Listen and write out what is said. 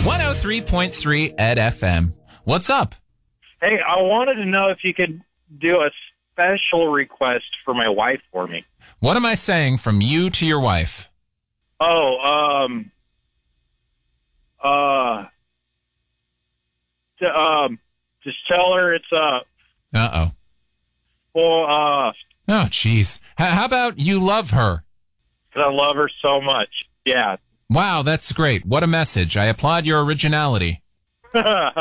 103.3 Ed FM. What's up? Hey, I wanted to know if you could do a special request for my wife for me. What am I saying from you to your wife? Just tell her it's Uh-oh. well, Oh, jeez. How about you love her? 'cause I love her so much. Yeah. Wow, that's great. What a message. I applaud your originality.